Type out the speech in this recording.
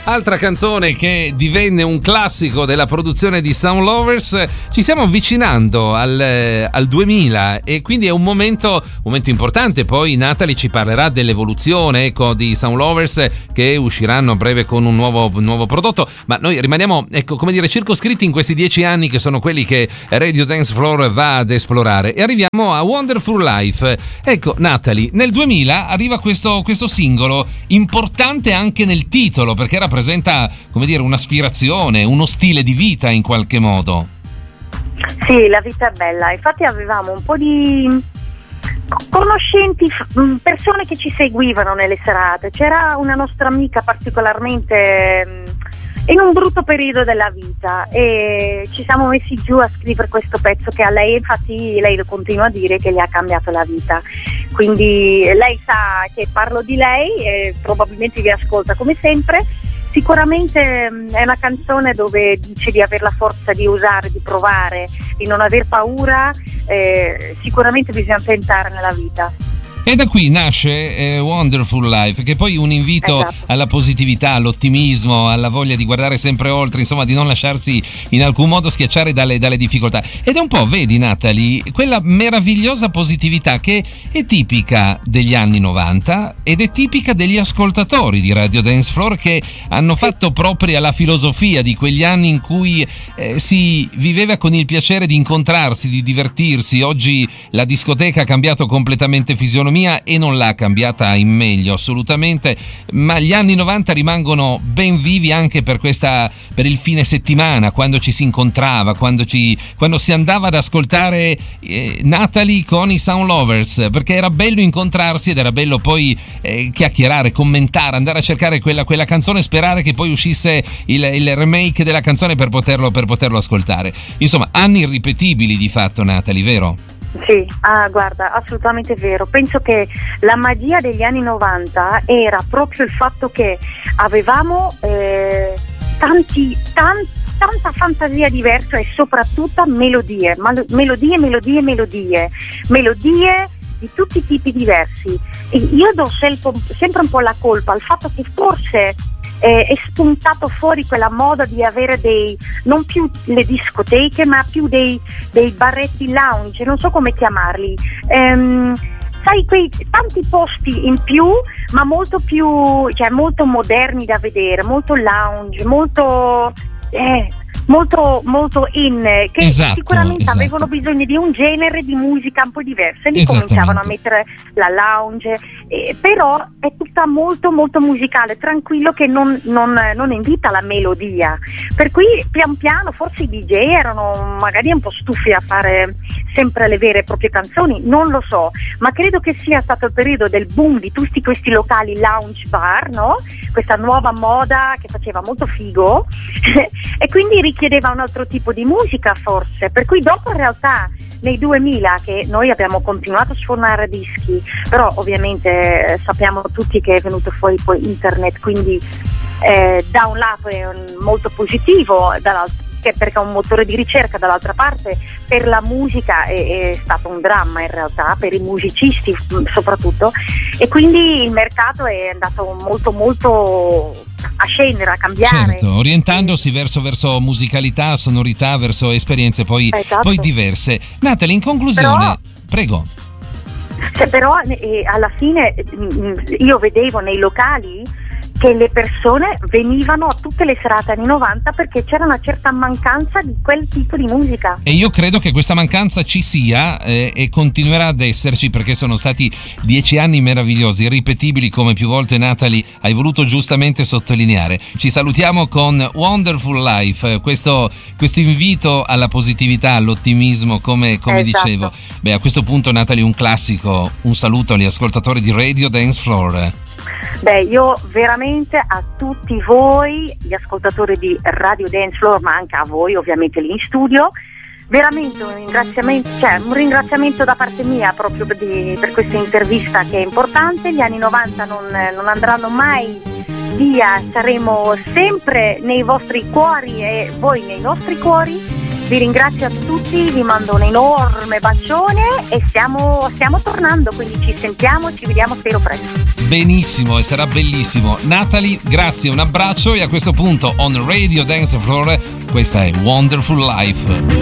Altra canzone che divenne un classico della produzione di Sound Lovers. Ci stiamo avvicinando al 2000 e quindi è un momento importante. Poi Natalie ci parlerà dell'evoluzione, ecco, di Sound Lovers, che usciranno a breve con un nuovo prodotto, ma noi rimaniamo, ecco, come dire, circoscritti in questi 10 anni che sono quelli che Radio Dance Floor va ad esplorare, e arriviamo a Wonderful Life. Ecco, Natalie, nel 2000 arriva questo singolo importante anche nel titolo, perché rappresenta, come dire, un'aspirazione, uno stile di vita in qualche modo. Sì, la vita è bella. Infatti avevamo un po' di conoscenti, persone che ci seguivano nelle serate. C'era una nostra amica particolarmente in un brutto periodo della vita e ci siamo messi giù a scrivere questo pezzo che a lei, infatti lei lo continua a dire, che gli ha cambiato la vita. Quindi lei sa che parlo di lei e probabilmente vi ascolta come sempre. Sicuramente è una canzone dove dice di avere la forza di osare, di provare, di non aver paura. Sicuramente bisogna tentare nella vita. E da qui nasce Wonderful Life, che è poi un invito, esatto, alla positività, all'ottimismo, alla voglia di guardare sempre oltre, insomma di non lasciarsi in alcun modo schiacciare dalle difficoltà. Ed è un po', vedi Natalie, quella meravigliosa positività che è tipica degli anni 90 ed è tipica degli ascoltatori di Radio Dance Floor, che hanno fatto propria la filosofia di quegli anni in cui si viveva con il piacere di incontrarsi, di divertirsi. Oggi la discoteca ha cambiato completamente fisionomia e non l'ha cambiata in meglio assolutamente, ma gli anni 90 rimangono ben vivi anche per il fine settimana, quando ci si incontrava, quando si andava ad ascoltare Natalie con i Sound Lovers, perché era bello incontrarsi ed era bello poi chiacchierare, commentare, andare a cercare quella canzone, sperare che poi uscisse il remake della canzone per poterlo ascoltare. Insomma, anni irripetibili di fatto, Natalie, vero? Sì, guarda, assolutamente vero. Penso che la magia degli anni 90 era proprio il fatto che avevamo tanta fantasia diversa e soprattutto melodie di tutti i tipi diversi. E io do sempre un po' la colpa al fatto che forse è spuntato fuori quella moda di avere non più le discoteche, ma più dei barretti lounge, non so come chiamarli, sai, quei tanti posti in più, ma molto più, cioè molto moderni da vedere, molto lounge, molto in, che sicuramente avevano bisogno di un genere di musica un po' diversa, e lì cominciavano a mettere la lounge, però è tutta molto molto musicale, tranquillo, che non invita alla melodia, per cui pian piano forse i DJ erano magari un po' stufi a fare sempre le vere e proprie canzoni, non lo so, ma credo che sia stato il periodo del boom di tutti questi locali lounge bar, no? Questa nuova moda che faceva molto figo e quindi richiedeva un altro tipo di musica forse, per cui dopo in realtà nei 2000 che noi abbiamo continuato a suonare dischi, però ovviamente sappiamo tutti che è venuto fuori poi internet, quindi da un lato è molto positivo, dall'altro perché è un motore di ricerca, dall'altra parte per la musica è stato un dramma in realtà, per i musicisti soprattutto, e quindi il mercato è andato molto molto a scendere, a cambiare. Certo, orientandosi verso musicalità, sonorità, verso esperienze poi diverse. Natalie, in conclusione, prego. Però alla fine io vedevo nei locali che le persone venivano a tutte le serate anni 90 perché c'era una certa mancanza di quel tipo di musica. E io credo che questa mancanza ci sia e continuerà ad esserci, perché sono stati 10 anni meravigliosi, irripetibili, come più volte Natalie hai voluto giustamente sottolineare. Ci salutiamo con Wonderful Life, questo invito alla positività, all'ottimismo, come dicevo. Beh, a questo punto, Natalie, un classico, un saluto agli ascoltatori di Radio Dance Floor. Beh, io veramente a tutti voi, gli ascoltatori di Radio Dance Floor, ma anche a voi ovviamente lì in studio, veramente un ringraziamento da parte mia proprio per questa intervista che è importante. Gli anni 90 non andranno mai via, saremo sempre nei vostri cuori e voi nei nostri cuori. Vi ringrazio a tutti, vi mando un enorme bacione e stiamo tornando, quindi ci sentiamo, ci vediamo, spero presto. Benissimo, e sarà bellissimo. Natalie, grazie, un abbraccio, e a questo punto on Radio Dance Floor questa è Wonderful Life.